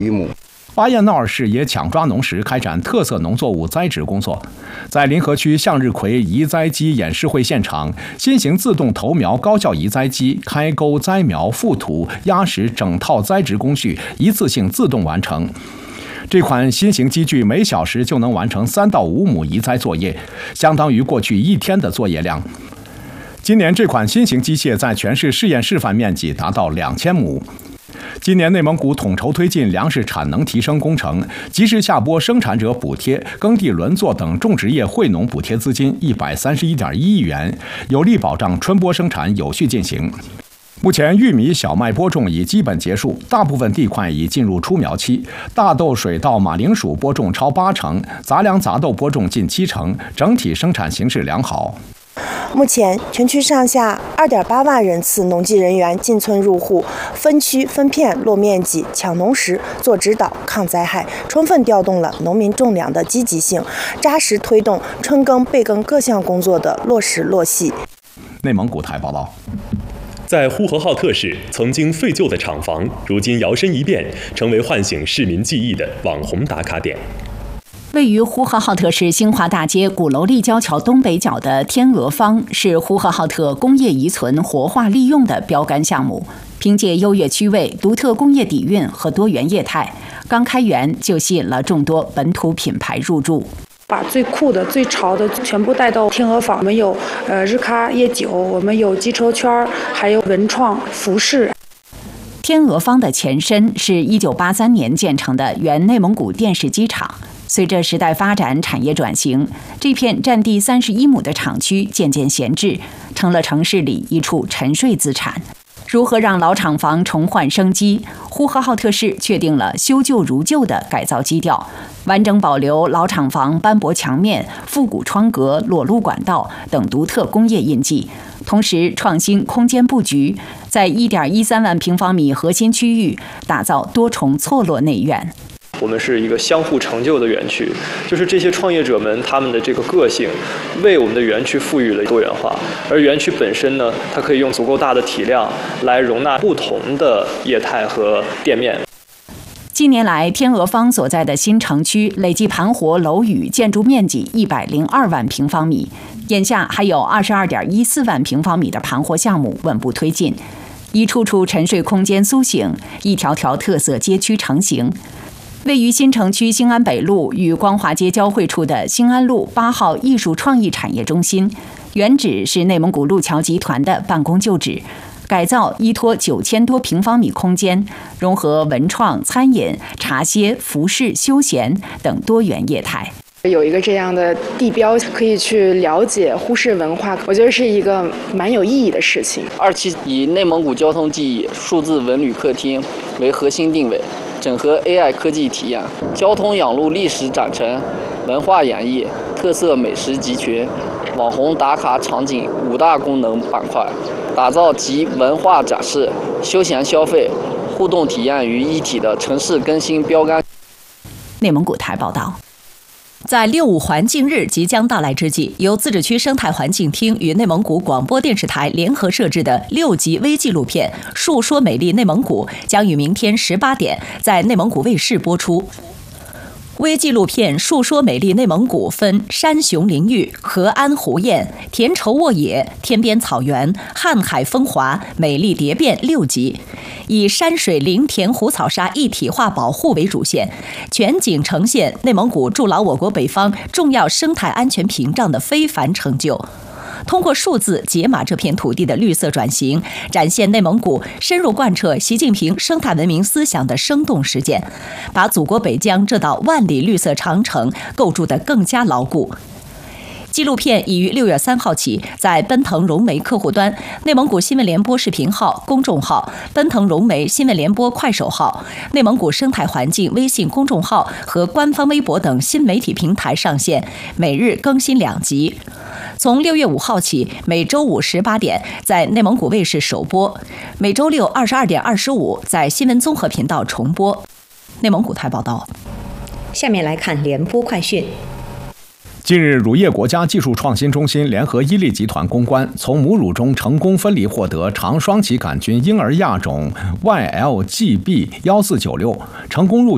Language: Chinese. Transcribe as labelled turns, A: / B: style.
A: 巴彦淖尔市也抢抓农时开展特色农作物栽植工作。在临河区向日葵移栽机演示会现场，新型自动投苗高效移栽机开沟栽苗、覆土、压实整套栽植工序一次性自动完成。这款新型机具每小时就能完成3到5亩移栽作业，相当于过去1天的作业量。今年这款新型机械在全市试验示范面积达到2000亩。今年内蒙古统筹推进粮食产能提升工程，及时下拨生产者补贴、耕地轮作等种植业惠农补贴资金131.1亿元，有力保障春播生产有序进行。目前，玉米、小麦播种已基本结束，大部分地块已进入出苗期。大豆、水稻、马铃薯播种超80%，杂粮杂豆播种近70%，整体生产形势良好。
B: 目前，全区上下2.8万人次农技人员进村入户，分区分片落面积、抢农时、做指导、抗灾害，充分调动了农民种粮的积极性，扎实推动春耕备耕各项工作的落实落细。
A: 内蒙古台报道。
C: 在呼和浩特市，曾经废旧的厂房，如今摇身一变，成为唤醒市民记忆的网红打卡点。
D: 位于呼和浩特市兴华大街鼓楼立交桥东北角的天鹅坊，是呼和浩特工业遗存活化利用的标杆项目。凭借优越区位、独特工业底蕴和多元业态，刚开园就吸引了众多本土品牌入驻。
E: 把最酷的、最潮的全部带到天鹅坊。我们有日喀夜酒，我们有机车圈，还有文创服饰。
D: 天鹅坊的前身是1983年建成的原内蒙古电视机厂。随着时代发展、产业转型，这片占地31亩的厂区渐渐闲置，成了城市里一处沉睡资产。如何让老厂房重焕生机？呼和浩特市确定了修旧如旧的改造基调，完整保留老厂房斑驳墙面、复古窗格、裸露管道等独特工业印记，同时创新空间布局，在1.13万平方米核心区域打造多重错落内院。
F: 我们是一个相互成就的园区，就是这些创业者们他们的这个个性，为我们的园区赋予了多元化。而园区本身呢，它可以用足够大的体量来容纳不同的业态和店面。
D: 近年来，天鹅坊所在的新城区累计盘活楼宇建筑面积102万平方米，眼下还有22.14万平方米的盘活项目稳步推进，一处处沉睡空间苏醒，一条条特色街区成型。位于新城区兴安北路与光华街交汇处的兴安路8号艺术创意产业中心，原址是内蒙古路桥集团的办公旧址，改造依托9000多平方米空间，融合文创、餐饮、茶歇、服饰、休闲等多元业态。
G: 有一个这样的地标，可以去了解呼市文化，我觉得是一个蛮有意义的事情。
H: 2期以内蒙古交通记忆、数字文旅客厅为核心定位，整合 AI 科技体验、交通养路历史展陈、文化演绎、特色美食集群、网红打卡场景5大功能板块，打造集文化展示、休闲消费、互动体验于一体的城市更新标杆。
D: 内蒙古台报道。
I: 在6·5环境日即将到来之际，由自治区生态环境厅与内蒙古广播电视台联合摄制的6集微纪录片《述说美丽内蒙古》将于明天18点在内蒙古卫视播出。微纪录片《述说美丽内蒙古》分山雄林郁、河安湖艳、田畴沃野、天边草原、瀚海风华、美丽蝶变6集，以山水林田湖草沙一体化保护为主线，全景呈现内蒙古筑牢我国北方重要生态安全屏障的非凡成就。通过数字解码这片土地的绿色转型，展现内蒙古深入贯彻习近平生态文明思想的生动实践，把祖国北疆这道万里绿色长城构筑得更加牢固。纪录片已于6月3号起在奔腾融媒客户端、内蒙古新闻联播视频号、公众号、奔腾融媒新闻联播快手号、内蒙古生态环境微信公众号和官方微博等新媒体平台上线，每日更新2集。从6月5号起，每周五18点在内蒙古卫视首播，每周六22点25在新闻综合频道重播。内蒙古台报道。
J: 下面来看联播快讯。
A: 近日，乳业国家技术创新中心联合伊利集团攻关，从母乳中成功分离获得长双歧杆菌婴儿亚种 YLGB1496，成功入